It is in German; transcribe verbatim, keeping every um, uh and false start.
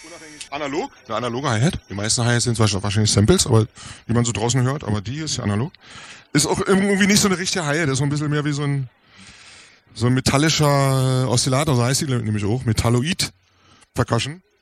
Analog, eine analoge Hi-Hat. Die meisten Hi-Hats sind wahrscheinlich Samples, aber die man so draußen hört, aber die ist ja analog. Ist auch irgendwie nicht so eine richtige Hi-Hat, ist so ein bisschen mehr wie so ein so ein metallischer Oszillator, so heißt die nämlich auch, Metalloid Percussion.